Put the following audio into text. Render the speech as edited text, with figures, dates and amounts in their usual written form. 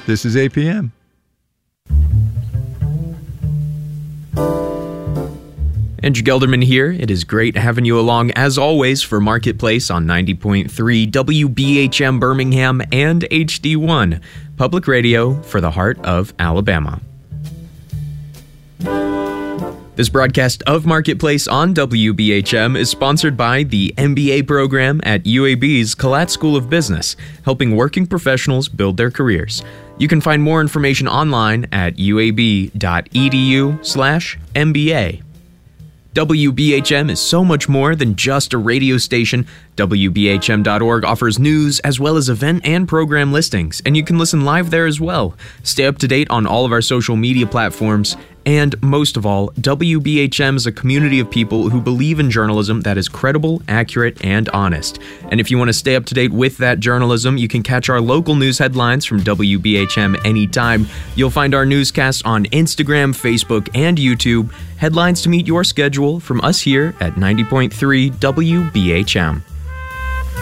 This is APM. Andrew Gelderman here. It is great having you along, as always, for Marketplace on 90.3 WBHM Birmingham and HD1, public radio for the heart of Alabama. This broadcast of Marketplace on WBHM is sponsored by the MBA program at UAB's Collat School of Business, helping working professionals build their careers. You can find more information online at uab.edu/MBA. WBHM is so much more than just a radio station. WBHM.org offers news as well as event and program listings, and you can listen live there as well. Stay up to date on all of our social media platforms, and most of all, WBHM is a community of people who believe in journalism that is credible, accurate, and honest. And if you want to stay up to date with that journalism, you can catch our local news headlines from WBHM anytime. You'll find our newscasts on Instagram, Facebook, and YouTube. Headlines to meet your schedule from us here at 90.3 WBHM.